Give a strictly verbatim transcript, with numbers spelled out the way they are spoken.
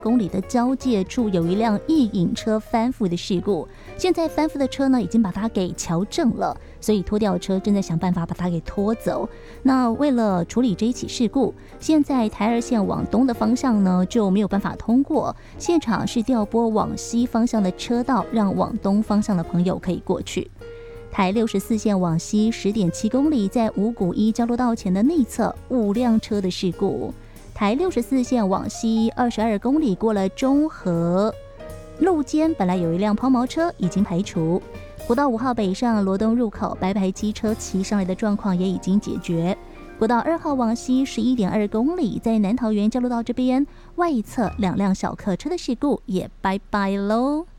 公里的交界处有一辆一引车翻覆的事故，现在翻覆的车呢已经把它给调正了，所以拖吊车正在想办法把它给拖走。那为了处理这一起事故，现在台二线往东的方向呢就没有办法通过，现场是调拨往西方向的车道，让往东方向的朋友可以过去。台六十四线往西 十点七公里，在五股一交流道前的内侧五辆车的事故。台六十四线往西二十二公里，过了中和路肩，本来有一辆抛锚车已经排除。国道五号北上罗东入口，白牌机车骑上来的状况也已经解决。国道二号往西 十一点二公里，在南桃园交流道这边外侧两辆小客车的事故也拜拜喽。